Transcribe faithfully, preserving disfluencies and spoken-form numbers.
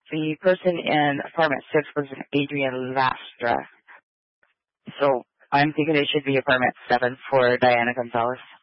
The person in apartment six was an Adrian Lastra. So I'm thinking it should be apartment seven for Diana Gonzalez.